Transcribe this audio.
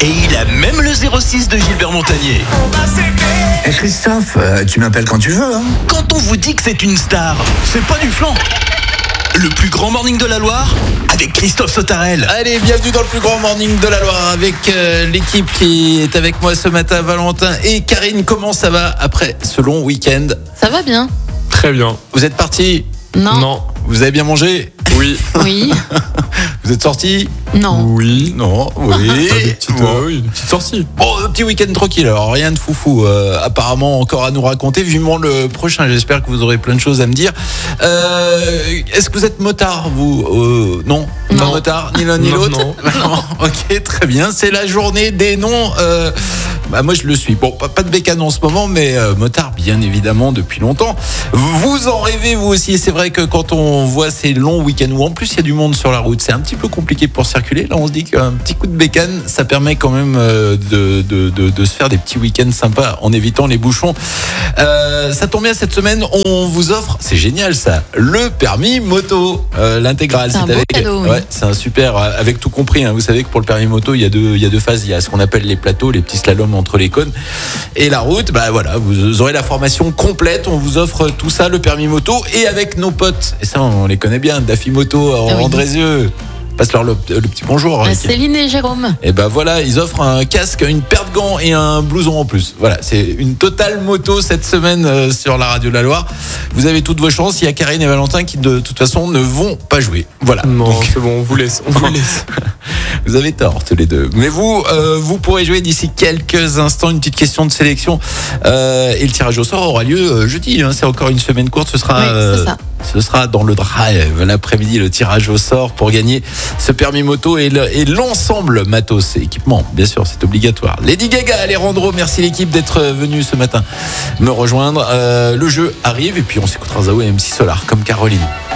Et il a même le 06 de Gilbert Montagnier. Eh Christophe, tu m'appelles quand tu veux, hein. Quand on vous dit que c'est une star, c'est pas du flan. Le plus grand morning de la Loire, avec Christophe Sautarel. Allez, bienvenue dans le plus grand morning de la Loire avec l'équipe qui est avec moi ce matin, Valentin et Karine. Comment ça va après ce long week-end? Ça va bien. Très bien. Vous êtes partis? Non. Vous avez bien mangé? Oui. Oui. Vous êtes sortis? Non. Oui. Non. Oui. Une petite sortie. Bon, petit week-end tranquille, alors rien de foufou apparemment encore à nous raconter, vivement le prochain, j'espère que vous aurez plein de choses à me dire. Est-ce que vous êtes motard, vous? Non. Pas Non. motard, ni l'un ni l'autre. Non. Ok, très bien, c'est la journée des noms. Moi je le suis, bon pas de bécane en ce moment, mais motard bien évidemment depuis longtemps. Vous en rêvez vous aussi, et c'est vrai que quand on voit ces longs week-ends où en plus il y a du monde sur la route, c'est un petit peu compliqué pour circuler. Là on se dit qu'un petit coup de bécane ça permet quand même de se faire des petits week-ends sympas en évitant les bouchons. Ça tombe bien, cette semaine on vous offre, c'est génial ça, le permis moto, l'intégrale. C'est un beau cadeau, oui. Ouais, c'est un super, avec tout compris, hein. Vous savez que pour le permis moto il y a deux phases, il y a ce qu'on appelle les plateaux, les petits slaloms entre les cônes et la route. Bah voilà, vous aurez la formation complète, on vous offre tout ça, le permis moto, et avec nos potes, et ça on les connaît bien, Daffy Moto, oui. Andrézieux. Passe-leur le petit bonjour. Céline et Jérôme. Et ben voilà, ils offrent un casque, une paire de gants et un blouson en plus. Voilà, c'est une totale moto cette semaine sur la radio de la Loire. Vous avez toutes vos chances. Il y a Karine et Valentin qui de toute façon ne vont pas jouer. Voilà. Non, Donc, c'est bon, on vous laisse. vous avez tort tous les deux. Mais vous pourrez jouer d'ici quelques instants. Une petite question de sélection. Et le tirage au sort aura lieu jeudi. Hein. C'est encore une semaine courte. Ce sera, Oui, c'est ça. Ce sera dans le drive l'après-midi, le tirage au sort pour gagner ce permis moto et l'ensemble matos et équipement. Bien sûr, c'est obligatoire. Lady Gaga, Alejandro, merci l'équipe d'être venus ce matin me rejoindre. Le jeu arrive et puis on s'écoutera Zao et MC Solar comme Caroline.